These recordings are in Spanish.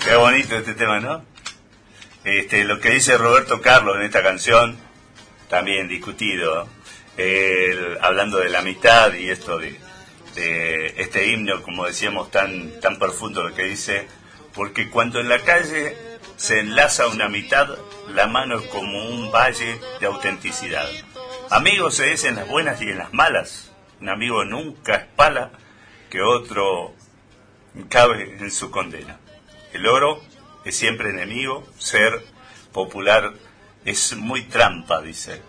Qué bonito este tema, ¿no? Lo que dice Roberto Carlos en esta canción, también discutido, hablando de la amistad y esto de este himno, como decíamos, tan profundo, lo que dice: porque cuando en la calle se enlaza una mitad, la mano es como un valle de autenticidad. Amigo se es en las buenas y en las malas. Un amigo nunca espala que otro cabe en su condena. El oro es siempre enemigo, ser popular es muy trampa, dice.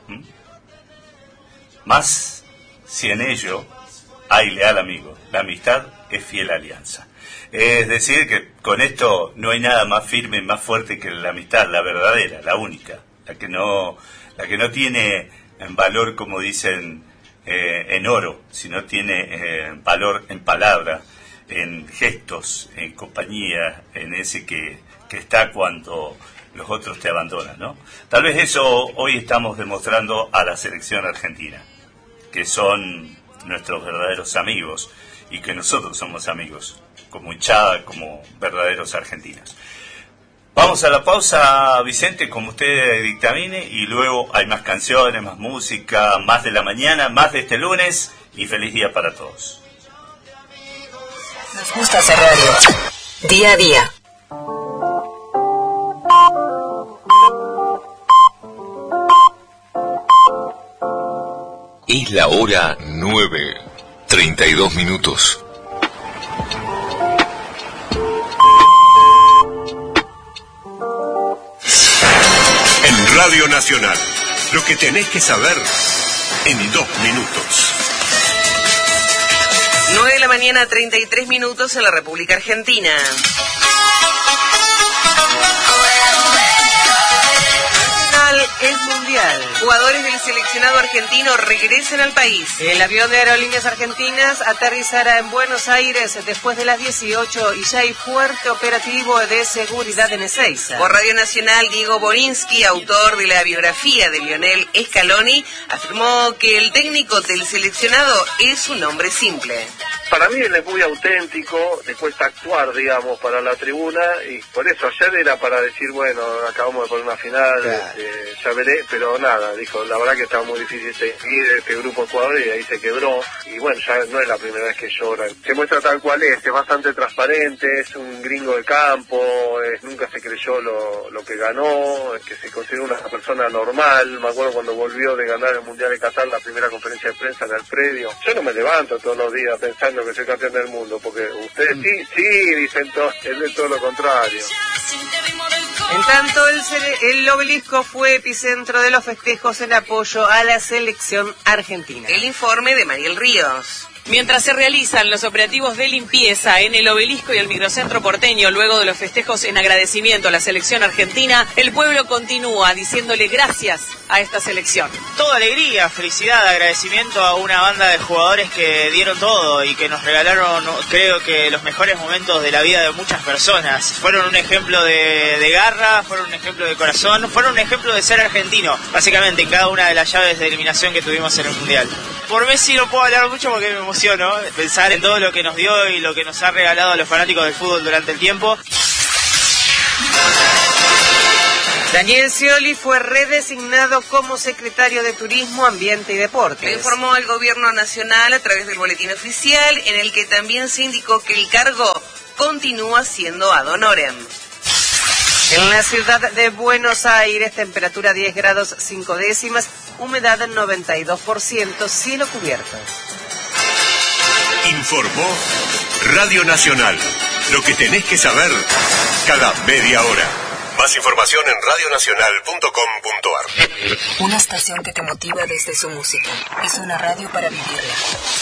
Más si en ello hay leal amigo, la amistad es fiel alianza. Es decir, que con esto no hay nada más firme, más fuerte que la amistad, la verdadera, la única, la que no tiene valor, como dicen, en oro, sino tiene valor en palabra, en gestos, en compañía, en ese que está cuando los otros te abandonan, ¿no? Tal vez eso hoy estamos demostrando a la selección argentina, que son nuestros verdaderos amigos y que nosotros somos amigos, como hinchada, como verdaderos argentinos. Vamos a la pausa, Vicente, como usted dictamine, y luego hay más canciones, más música, más de la mañana, más de este lunes, y feliz día para todos. Nos gusta hacer radio, día a día. Es la hora 9:32. En Radio Nacional, lo que tenés que saber en 2 minutos. 9:33 en la República Argentina. El Mundial. Jugadores del seleccionado argentino regresan al país. El avión de Aerolíneas Argentinas aterrizará en Buenos Aires después de las 18 y ya hay fuerte operativo de seguridad en Ezeiza. Por Radio Nacional, Diego Borinsky, autor de la biografía de Lionel Scaloni, afirmó que el técnico del seleccionado es un hombre simple. Para mí él es muy auténtico, le cuesta actuar, digamos, para la tribuna, y por eso ayer era para decir, bueno, acabamos de poner una final, claro, ya veré, pero nada, dijo, la verdad que estaba muy difícil seguir este grupo de jugadores y ahí se quebró, y bueno, ya no es la primera vez que llora. Se muestra tal cual es bastante transparente, es un gringo de campo, nunca se creyó lo que ganó, que se considera una persona normal. Me acuerdo cuando volvió de ganar el Mundial de Qatar, la primera conferencia de prensa en el predio. Yo no me levanto todos los días pensando que soy campeón del mundo, porque ustedes sí, dicen todo, es de todo lo contrario. En tanto, el obelisco fue epicentro de los festejos en apoyo a la selección argentina. El informe de Mariel Ríos. Mientras se realizan los operativos de limpieza en el obelisco y el microcentro porteño, luego de los festejos en agradecimiento a la selección argentina, el pueblo continúa diciéndole gracias a esta selección. Toda alegría, felicidad, agradecimiento a una banda de jugadores que dieron todo y que nos regalaron, creo que, los mejores momentos de la vida de muchas personas. Fueron un ejemplo de garra, fueron un ejemplo de corazón, fueron un ejemplo de ser argentino, básicamente en cada una de las llaves de eliminación que tuvimos en el Mundial. Por Messi no puedo hablar mucho porque me emociono pensar en todo lo que nos dio y lo que nos ha regalado a los fanáticos del fútbol durante el tiempo. Daniel Scioli fue redesignado como secretario de Turismo, Ambiente y Deportes. Lo informó el Gobierno Nacional a través del boletín oficial, en el que también se indicó que el cargo continúa siendo ad honorem. En la ciudad de Buenos Aires, temperatura 10 grados 5 décimas, humedad 92%, cielo cubierto. Informó Radio Nacional, lo que tenés que saber cada media hora. Más información en radionacional.com.ar. Una estación que te motiva desde su música. Es una radio para vivirla.